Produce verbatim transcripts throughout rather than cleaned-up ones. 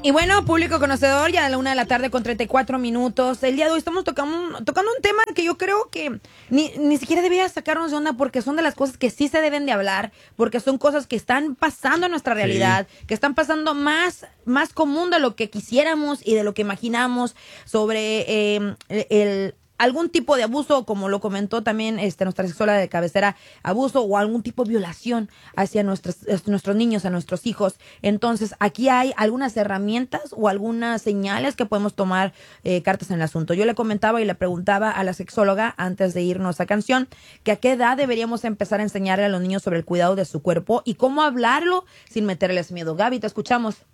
Y bueno, público conocedor, ya a la una de la tarde con treinta y cuatro minutos. El día de hoy estamos tocando, tocando un tema que yo creo que ni, ni siquiera debería sacarnos de onda, porque son de las cosas que sí se deben de hablar, porque son cosas que están pasando en nuestra realidad, sí, que están pasando más, más común de lo que quisiéramos y de lo que imaginamos sobre eh, el... algún tipo de abuso, como lo comentó también este, nuestra sexóloga de cabecera, abuso o algún tipo de violación hacia nuestros, nuestros niños, a nuestros hijos. Entonces, aquí hay algunas herramientas o algunas señales que podemos tomar eh, cartas en el asunto. Yo le comentaba y le preguntaba a la sexóloga antes de irnos a canción que a qué edad deberíamos empezar a enseñarle a los niños sobre el cuidado de su cuerpo y cómo hablarlo sin meterles miedo. Gaby, te escuchamos.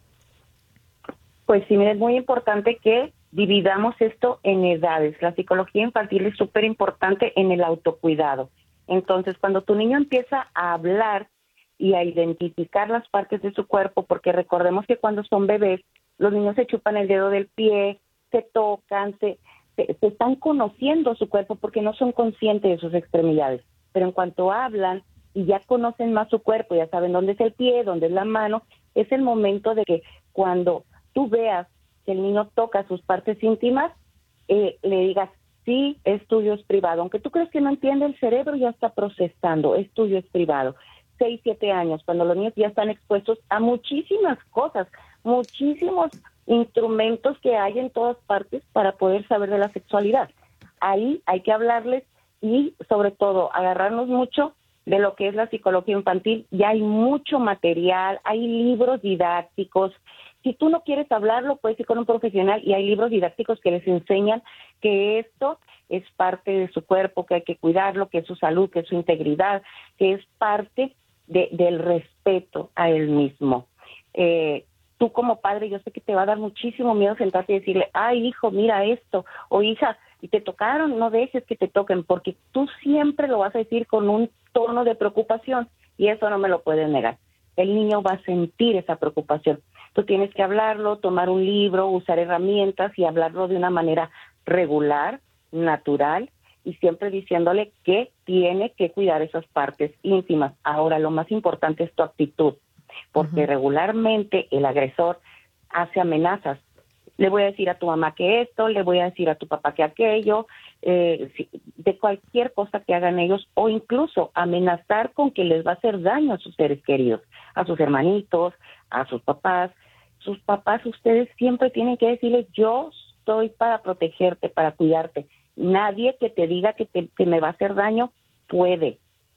Pues sí, mira, es muy importante que dividamos esto en edades. La psicología infantil es súper importante en el autocuidado. Entonces, cuando tu niño empieza a hablar y a identificar las partes de su cuerpo, porque recordemos que cuando son bebés, los niños se chupan el dedo del pie, se tocan, se, se, se están conociendo su cuerpo porque no son conscientes de sus extremidades. Pero en cuanto hablan y ya conocen más su cuerpo, ya saben dónde es el pie, dónde es la mano, es el momento de que cuando tú veas que el niño toca sus partes íntimas, eh, le digas, sí, es tuyo, es privado. Aunque tú crees que no entiende, el cerebro ya está procesando, es tuyo, es privado. Seis, siete años, cuando los niños ya están expuestos a muchísimas cosas, muchísimos instrumentos que hay en todas partes para poder saber de la sexualidad. Ahí hay que hablarles y, sobre todo, agarrarnos mucho de lo que es la psicología infantil. Ya hay mucho material, hay libros didácticos. Si tú no quieres hablarlo, puedes ir con un profesional y hay libros didácticos que les enseñan que esto es parte de su cuerpo, que hay que cuidarlo, que es su salud, que es su integridad, que es parte de, del respeto a él mismo. Eh, tú como padre, yo sé que te va a dar muchísimo miedo sentarte y decirle, ay, hijo, mira esto, o hija, y te tocaron, no dejes que te toquen, porque tú siempre lo vas a decir con un tono de preocupación y eso no me lo puedes negar. El niño va a sentir esa preocupación. Tú tienes que hablarlo, tomar un libro, usar herramientas y hablarlo de una manera regular, natural y siempre diciéndole que tiene que cuidar esas partes íntimas. Ahora, lo más importante es tu actitud, porque uh-huh. regularmente el agresor hace amenazas. Le voy a decir a tu mamá que esto, le voy a decir a tu papá que aquello, eh, de cualquier cosa que hagan ellos, o incluso amenazar con que les va a hacer daño a sus seres queridos, a sus hermanitos, a sus papás. Sus papás, ustedes siempre tienen que decirles, yo estoy para protegerte, para cuidarte. Nadie que te diga que, te, que me va a hacer daño puede.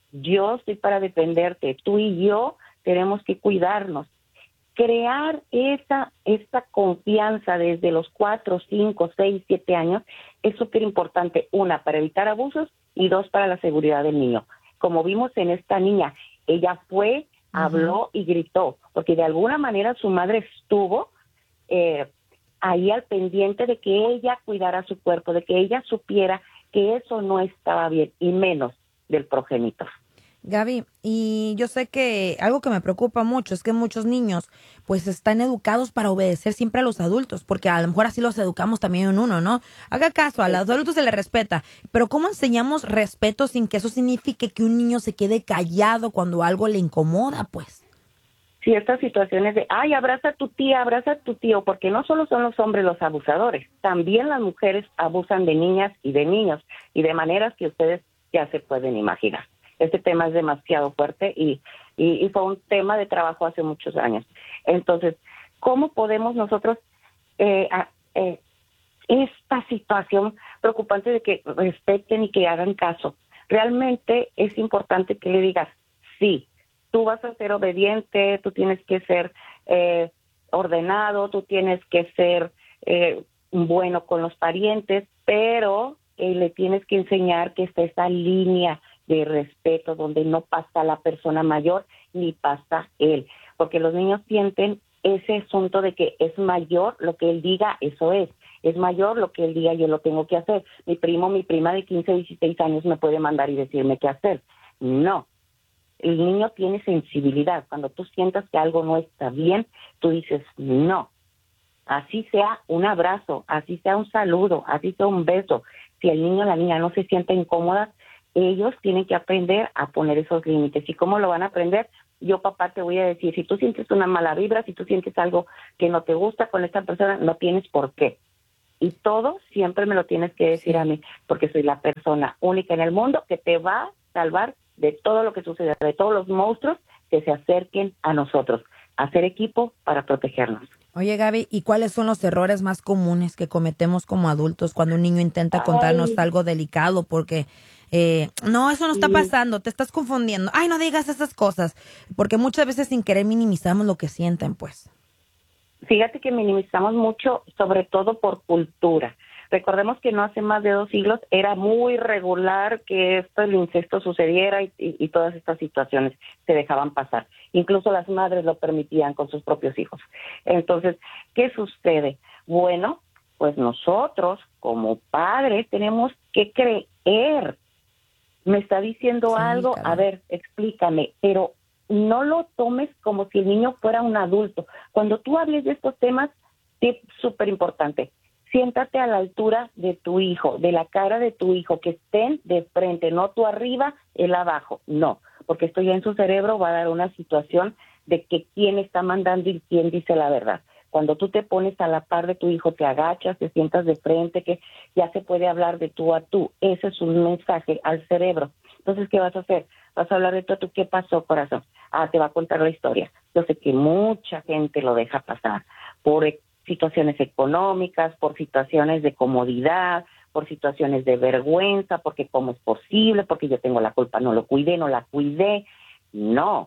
Yo estoy para defenderte. Tú y yo tenemos que cuidarnos. Crear esa, esa confianza desde los cuatro, cinco, seis, siete años es súper importante. Una, para evitar abusos y dos, para la seguridad del niño. Como vimos en esta niña, ella fue, uh-huh. habló y gritó, porque de alguna manera su madre estuvo eh, ahí al pendiente de que ella cuidara su cuerpo, de que ella supiera que eso no estaba bien, y menos del progenitor. Gaby, y yo sé que algo que me preocupa mucho es que muchos niños pues están educados para obedecer siempre a los adultos, porque a lo mejor así los educamos también en uno, ¿no? Haga caso, a los adultos se les respeta, pero ¿cómo enseñamos respeto sin que eso signifique que un niño se quede callado cuando algo le incomoda, pues? Sí, estas situaciones de, ay, abraza a tu tía, abraza a tu tío, porque no solo son los hombres los abusadores, también las mujeres abusan de niñas y de niños, y de maneras que ustedes ya se pueden imaginar. Este tema es demasiado fuerte y, y, y fue un tema de trabajo hace muchos años. Entonces, ¿cómo podemos nosotros, eh, a, eh, esta situación preocupante de que respeten y que hagan caso? Realmente es importante que le digas, sí, tú vas a ser obediente, tú tienes que ser eh, ordenado, tú tienes que ser eh, bueno con los parientes, pero eh, le tienes que enseñar que está esa línea de respeto donde no pasa la persona mayor ni pasa él, porque los niños sienten ese asunto de que es mayor lo que él diga, eso es, es mayor lo que él diga, yo lo tengo que hacer. Mi primo, mi prima de quince, dieciséis años me puede mandar y decirme qué hacer. No, el niño tiene sensibilidad. Cuando tú sientas que algo no está bien, tú dices no. Así sea un abrazo, así sea un saludo, así sea un beso. Si el niño o la niña no se siente incómoda, ellos tienen que aprender a poner esos límites. ¿Y cómo lo van a aprender? yo papá te voy a decir, si tú sientes una mala vibra, si tú sientes algo que no te gusta con esta persona, no tienes por qué. Y todo siempre me lo tienes que decir a mí, porque soy la persona única en el mundo que te va a salvar de todo lo que suceda, de todos los monstruos que se acerquen a nosotros. Hacer equipo para protegernos. Oye, Gaby, ¿y cuáles son los errores más comunes que cometemos como adultos cuando un niño intenta contarnos Ay, algo delicado? Porque, eh, no, eso no está sí. pasando, te estás confundiendo. Ay, no digas esas cosas. Porque muchas veces sin querer minimizamos lo que sienten, pues. Fíjate que minimizamos mucho, sobre todo por cultura. Recordemos que no hace más de dos siglos era muy regular que esto, el incesto sucediera y, y, y todas estas situaciones se dejaban pasar. Incluso las madres lo permitían con sus propios hijos. Entonces, ¿qué sucede? Bueno, pues nosotros como padres tenemos que creer. Me está diciendo Sí, algo, caray. a ver, explícame, pero no lo tomes como si el niño fuera un adulto. Cuando tú hables de estos temas, tip súper importante, siéntate a la altura de tu hijo, de la cara de tu hijo, que estén de frente, no tú arriba, él abajo, no, porque esto ya en su cerebro va a dar una situación de que quién está mandando y quién dice la verdad. Cuando tú te pones a la par de tu hijo, te agachas, te sientas de frente, que ya se puede hablar de tú a tú, ese es un mensaje al cerebro. Entonces, ¿qué vas a hacer? Vas a hablar de tú a tú, ¿qué pasó, corazón? Ah, te va a contar la historia. Yo sé que mucha gente lo deja pasar por e- situaciones económicas, por situaciones de comodidad, por situaciones de vergüenza, porque cómo es posible, porque yo tengo la culpa, no lo cuidé, no la cuidé. No,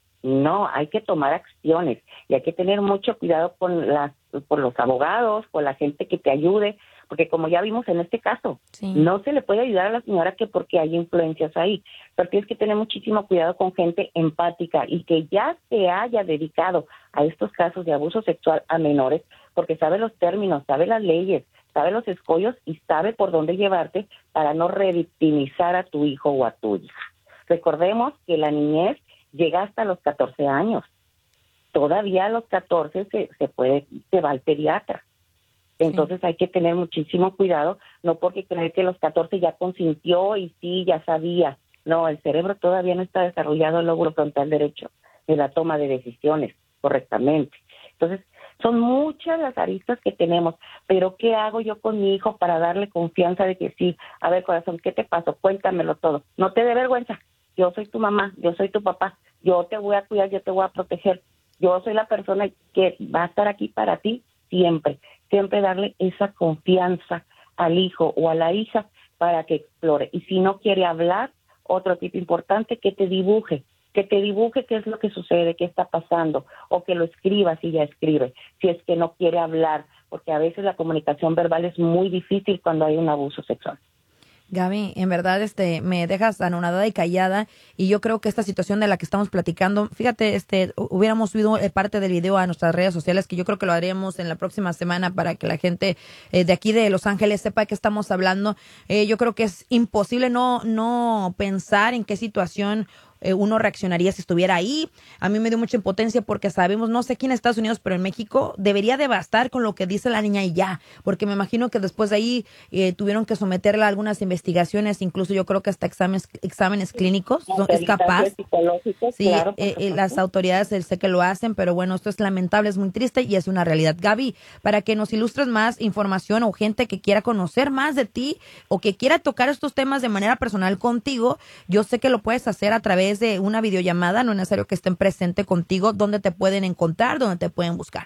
no, hay que tomar acciones y hay que tener mucho cuidado con las, por los abogados, con la gente que te ayude, porque como ya vimos en este caso, Sí. no se le puede ayudar a la señora que porque hay influencias ahí, pero tienes que tener muchísimo cuidado con gente empática y que ya se haya dedicado a estos casos de abuso sexual a menores, porque sabe los términos, sabe las leyes, sabe los escollos y sabe por dónde llevarte para no revictimizar a tu hijo o a tu hija. Recordemos que la niñez llega hasta los catorce años. Todavía a los catorce se, se puede, se va al pediatra. Entonces sí. Hay que tener muchísimo cuidado, no porque creer que a los catorce ya consintió y sí, ya sabía. No, el cerebro todavía no está desarrollado el lóbulo frontal derecho de la toma de decisiones correctamente. Entonces, son muchas las aristas que tenemos, pero ¿qué hago yo con mi hijo para darle confianza de que sí? A ver, corazón, ¿qué te pasó? Cuéntamelo todo. No te dé vergüenza. Yo soy tu mamá, yo soy tu papá, yo te voy a cuidar, yo te voy a proteger, yo soy la persona que va a estar aquí para ti siempre, siempre darle esa confianza al hijo o a la hija para que explore. Y si no quiere hablar, otro tip importante, que te dibuje, que te dibuje qué es lo que sucede, qué está pasando, o que lo escriba si ya escribe, si es que no quiere hablar, porque a veces la comunicación verbal es muy difícil cuando hay un abuso sexual. Gaby, en verdad este me dejas anonadada y callada, y yo creo que esta situación de la que estamos platicando, fíjate, este hubiéramos subido eh, parte del video a nuestras redes sociales, que yo creo que lo haremos en la próxima semana para que la gente eh, de aquí de Los Ángeles sepa de qué estamos hablando. Eh, yo creo que es imposible no no pensar en qué situación eh, uno reaccionaría si estuviera ahí. A mí me dio mucha impotencia porque sabemos, no sé aquí en Estados Unidos, pero en México debería de bastar con lo que dice la niña y ya, porque me imagino que después de ahí eh, tuvieron que someterla a algunas investigaciones, incluso yo creo que hasta exámenes exámenes clínicos, no, es capaz. Sí, claro, eh, eh, las autoridades eh, sé que lo hacen, pero bueno, esto es lamentable, es muy triste y es una realidad. Gaby, para que nos ilustres más información o gente que quiera conocer más de ti o que quiera tocar estos temas de manera personal contigo, yo sé que lo puedes hacer a través de una videollamada, no es necesario que estén presente contigo. ¿Dónde te pueden encontrar? ¿Dónde te pueden buscar?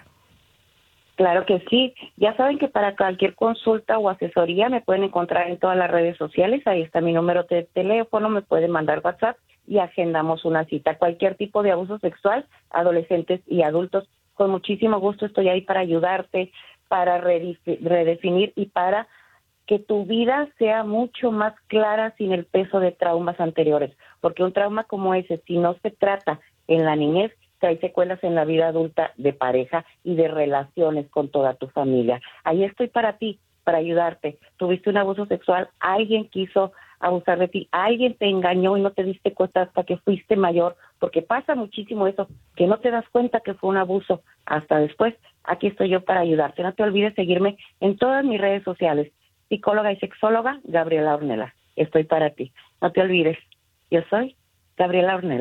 Claro que sí. Ya saben que para cualquier consulta o asesoría me pueden encontrar en todas las redes sociales. Ahí está mi número de teléfono, me pueden mandar WhatsApp y agendamos una cita. Cualquier tipo de abuso sexual, adolescentes y adultos, con muchísimo gusto estoy ahí para ayudarte, para redefinir y para que tu vida sea mucho más clara sin el peso de traumas anteriores, porque un trauma como ese, si no se trata en la niñez, trae secuelas en la vida adulta de pareja y de relaciones con toda tu familia. Ahí estoy para ti, para ayudarte. Tuviste un abuso sexual, alguien quiso abusar de ti, alguien te engañó y no te diste cuenta hasta que fuiste mayor, porque pasa muchísimo eso, que no te das cuenta que fue un abuso hasta después. Aquí estoy yo para ayudarte. No te olvides seguirme en todas mis redes sociales. Psicóloga y sexóloga, Gabriela Ornelas. Estoy para ti. No te olvides, yo soy Gabriela Ornelas.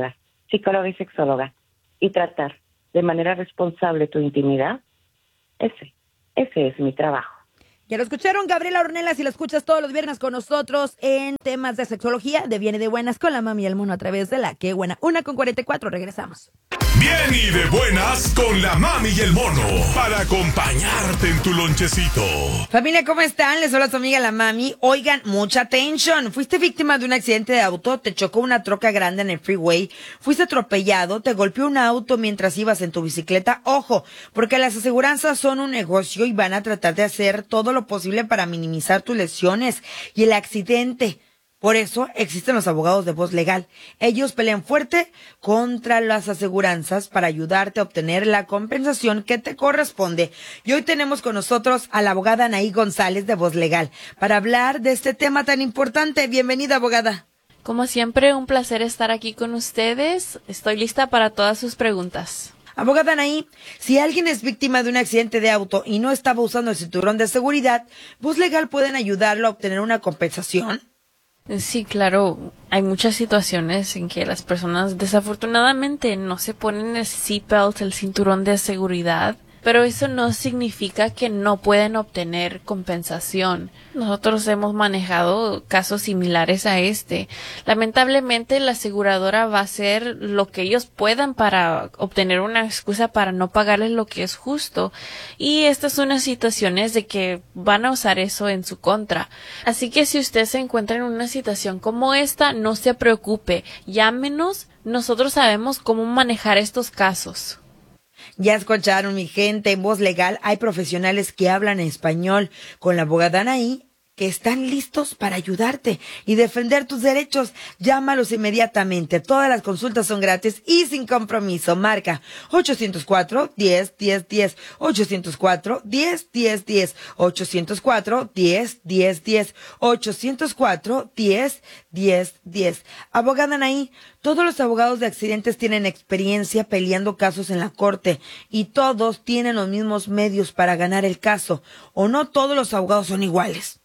psicóloga y sexóloga, y tratar de manera responsable tu intimidad, ese, ese es mi trabajo. Ya lo escucharon, Gabriela Ornelas, si lo escuchas todos los viernes con nosotros en temas de sexología, de Bien y de Buenas con la Mami y el Mono a través de la Qué Buena. Una con cuarenta y cuatro, regresamos. Bien y de Buenas con la Mami y el Mono para acompañarte en tu lonchecito. Familia, ¿cómo están? Les habla su amiga la Mami. Oigan, mucha atención. Fuiste víctima de un accidente de auto, te chocó una troca grande en el freeway, fuiste atropellado, te golpeó un auto mientras ibas en tu bicicleta. Ojo, porque las aseguranzas son un negocio y van a tratar de hacer todo lo posible para minimizar tus lesiones y el accidente. Por eso existen los abogados de Voz Legal. Ellos pelean fuerte contra las aseguranzas para ayudarte a obtener la compensación que te corresponde. Y hoy tenemos con nosotros a la abogada Anaí González de Voz Legal para hablar de este tema tan importante. Bienvenida, abogada. Como siempre, un placer estar aquí con ustedes. Estoy lista para todas sus preguntas. Abogada Anaí, si alguien es víctima de un accidente de auto y no estaba usando el cinturón de seguridad, ¿Voz Legal pueden ayudarlo a obtener una compensación? Sí, claro. Hay muchas situaciones en que las personas desafortunadamente no se ponen el seatbelt, el cinturón de seguridad, pero eso no significa que no pueden obtener compensación. Nosotros hemos manejado casos similares a este. Lamentablemente, la aseguradora va a hacer lo que ellos puedan para obtener una excusa para no pagarles lo que es justo. Y estas son las situaciones de que van a usar eso en su contra. Así que si usted se encuentra en una situación como esta, no se preocupe. Llámenos. Nosotros sabemos cómo manejar estos casos. Ya escucharon, mi gente, en Voz Legal hay profesionales que hablan español con la abogada Anaí, que están listos para ayudarte y defender tus derechos. Llámalos inmediatamente. Todas las consultas son gratis y sin compromiso. Marca ocho cero cuatro, diez, diez, diez, ocho cero cuatro, diez, diez, diez, ocho cero cuatro, diez, diez, diez, ocho cero cuatro, diez, diez, diez. Abogada Anaí, todos los abogados de accidentes tienen experiencia peleando casos en la corte y todos tienen los mismos medios para ganar el caso, o no todos los abogados son iguales.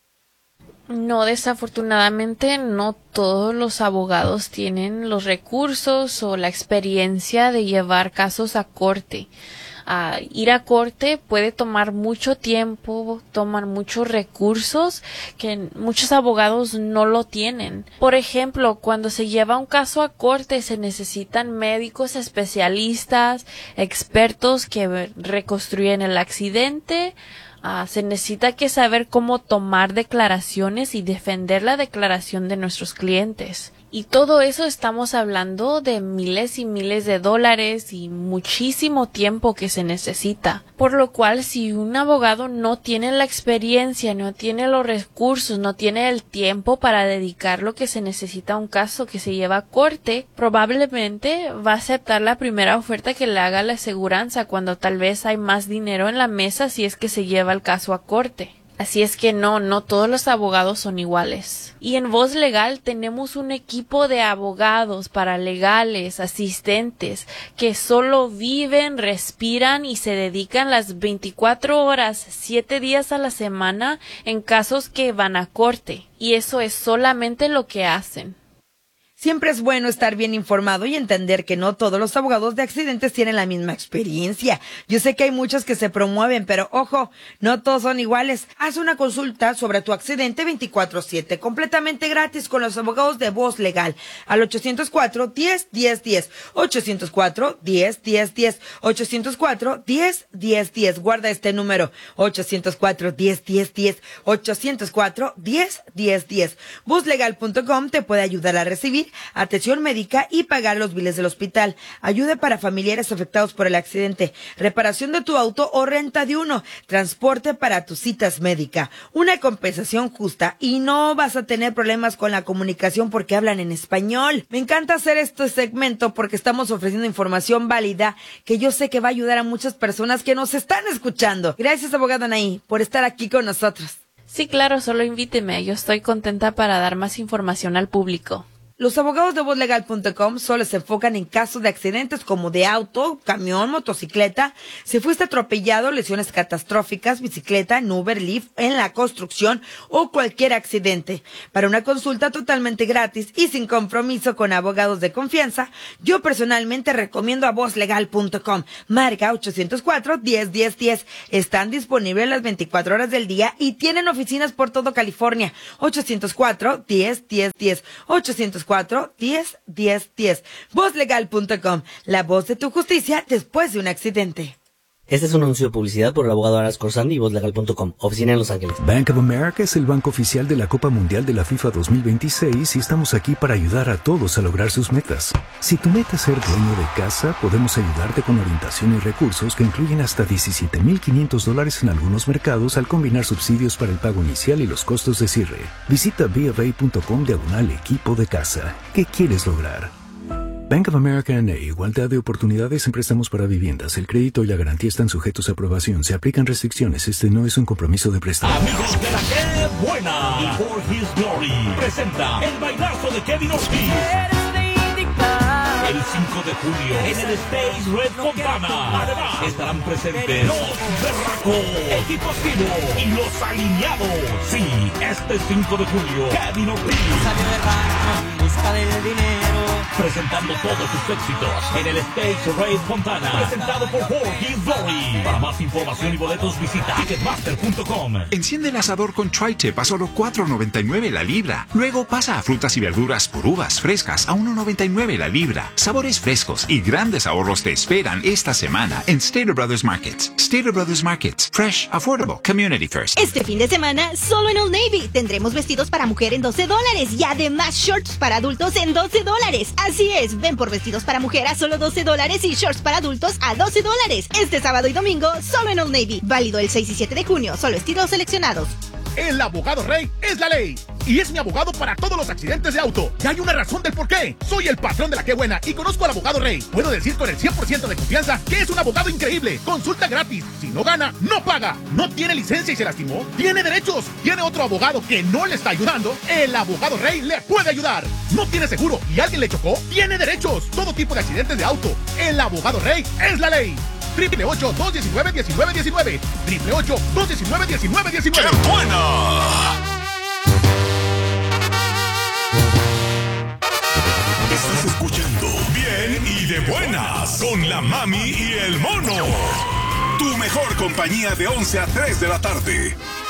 No, desafortunadamente no todos los abogados tienen los recursos o la experiencia de llevar casos a corte. Uh, ir a corte puede tomar mucho tiempo, tomar muchos recursos que muchos abogados no lo tienen. Por ejemplo, cuando se lleva un caso a corte se necesitan médicos especialistas, expertos que reconstruyen el accidente. Uh, se necesita que saber cómo tomar declaraciones y defender la declaración de nuestros clientes. Y todo eso estamos hablando de miles y miles de dólares y muchísimo tiempo que se necesita. Por lo cual, si un abogado no tiene la experiencia, no tiene los recursos, no tiene el tiempo para dedicar lo que se necesita a un caso que se lleva a corte, probablemente va a aceptar la primera oferta que le haga la aseguranza cuando tal vez hay más dinero en la mesa si es que se lleva el caso a corte. Así es que no, no todos los abogados son iguales. Y en Voz Legal tenemos un equipo de abogados, paralegales, asistentes, que solo viven, respiran y se dedican las veinticuatro horas, siete días a la semana en casos que van a corte. Y eso es solamente lo que hacen. Siempre es bueno estar bien informado y entender que no todos los abogados de accidentes tienen la misma experiencia. Yo sé que hay muchos que se promueven, pero ojo, no todos son iguales. Haz una consulta sobre tu accidente veinticuatro siete, completamente gratis con los abogados de Voz Legal, al ocho cero cuatro, diez, diez, diez, ocho cero cuatro, diez, diez, diez, ocho cero cuatro, diez, diez, diez. Guarda este número, ocho cero cuatro, diez, diez, diez, ocho cero cuatro, diez, diez, diez. voz legal punto com te puede ayudar a recibir atención médica y pagar los biles del hospital, ayuda para familiares afectados por el accidente, reparación de tu auto o renta de uno, transporte para tus citas médicas, una compensación justa y no vas a tener problemas con la comunicación porque hablan en español. Me encanta hacer este segmento porque estamos ofreciendo información válida que yo sé que va a ayudar a muchas personas que nos están escuchando. Gracias, abogada Anaí, por estar aquí con nosotros. Sí, claro, solo invíteme. Yo estoy contenta para dar más información al público. Los abogados de voz legal punto com solo se enfocan en casos de accidentes como de auto, camión, motocicleta, si fuiste atropellado, lesiones catastróficas, bicicleta, en Uber, Lyft, en la construcción o cualquier accidente. Para una consulta totalmente gratis y sin compromiso con abogados de confianza, yo personalmente recomiendo a voz legal punto com. Marca ocho cero cuatro, diez, diez, diez. Están disponibles las veinticuatro horas del día y tienen oficinas por todo California. ocho cero cuatro, diez, diez, diez. ocho cero cuatro, diez, diez, diez. voz legal punto com. La voz de tu justicia después de un accidente. Este es un anuncio de publicidad por el abogado Aras Corsandi y voz legal punto com, oficina en Los Ángeles. Bank of America es el banco oficial de la Copa Mundial de la FIFA dos mil veintiséis y estamos aquí para ayudar a todos a lograr sus metas. Si tu meta es ser dueño de casa, podemos ayudarte con orientación y recursos que incluyen hasta diecisiete mil quinientos dólares en algunos mercados al combinar subsidios para el pago inicial y los costos de cierre. Visita b of a punto com diagonal equipo de casa. ¿Qué quieres lograr? Bank of America N A, igualdad de oportunidades en préstamos para viviendas. El crédito y la garantía están sujetos a aprobación. Se aplican restricciones. Este no es un compromiso de préstamo. Amigos de la que buena y For His Glory presenta el bailazo de Kevin Ortiz. El cinco de julio en el Stage Red Fontana. Además estarán presentes los Berracos, Equipo Activo y los Alineados. Sí, este cinco de julio Kevin Ortiz busca del dinero, presentando todos sus éxitos en el Stage Red Fontana, presentado por For His Glory. Para más información y boletos visita ticketmaster punto com. Enciende el asador con Tri-Tip a solo cuatro noventa y nueve la libra. Luego pasa a frutas y verduras por uvas frescas a uno noventa y nueve la libra. Sabores frescos y grandes ahorros te esperan esta semana en Stater Brothers Markets. Stater Brothers Markets. Fresh, affordable, community first. Este fin de semana, solo en Old Navy, tendremos vestidos para mujer en doce dólares y además shorts para adultos en doce dólares. Así es, ven por vestidos para mujer a solo doce dólares y shorts para adultos a doce dólares. Este sábado y domingo, solo en Old Navy. Válido el seis y siete de junio, solo estilos seleccionados. El abogado Rey es la ley. Y es mi abogado para todos los accidentes de auto. Y hay una razón del por qué. Soy el patrón de la que buena y conozco al abogado Rey. Puedo decir con el cien por ciento de confianza que es un abogado increíble. Consulta gratis. Si no gana, no paga. No tiene licencia y se lastimó. Tiene derechos. Tiene otro abogado que no le está ayudando. El abogado Rey le puede ayudar. No tiene seguro y alguien le chocó. Tiene derechos. Todo tipo de accidentes de auto. El abogado Rey es la ley. Triple ocho, dos diecinueve, diecinueve, diecinueve. Triple ocho, dos diecinueve, diecinueve, diecinueve. ¡Qué buena! Estás escuchando Bien y de Buenas con la Mami y el Mono. Tu mejor compañía de once a tres de la tarde.